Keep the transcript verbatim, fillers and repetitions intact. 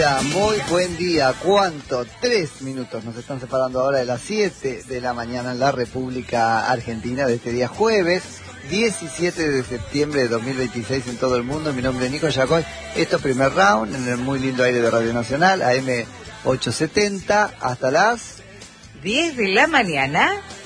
día, muy buen día. ¿Cuánto? Tres minutos nos están separando ahora de las siete de la mañana en la República Argentina de este día jueves diecisiete de septiembre de dos mil veintiséis en todo el mundo. Mi nombre es Nico Yacoy. Esto es Primer Round en el muy lindo aire de Radio Nacional, A M ochocientos setenta, hasta las diez de la mañana.